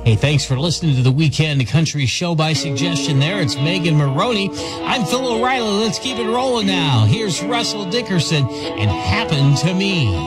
Hey, thanks for listening to the Weekend Country Show. By suggestion there, it's Megan Maroney. I'm Phil O'Reilly. Let's keep it rolling now. Here's Russell Dickerson and Happened to Me.